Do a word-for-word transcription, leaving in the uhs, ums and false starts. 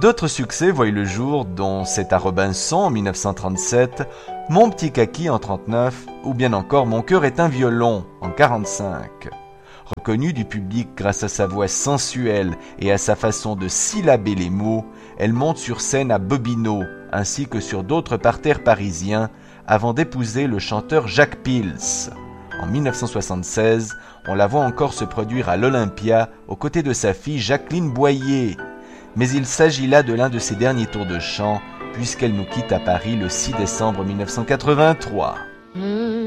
D'autres succès voient le jour, dont C'est à Robinson en mille neuf cent trente-sept, Mon petit kaki en trente-neuf ou bien encore Mon cœur est un violon en quarante-cinq. Reconnue du public grâce à sa voix sensuelle et à sa façon de syllaber les mots, elle monte sur scène à Bobino ainsi que sur d'autres parterres parisiens avant d'épouser le chanteur Jacques Pils. En mille neuf cent soixante-seize, on la voit encore se produire à l'Olympia aux côtés de sa fille Jacqueline Boyer. Mais il s'agit là de l'un de ses derniers tours de chant, puisqu'elle nous quitte à Paris le six décembre mille neuf cent quatre-vingt-trois.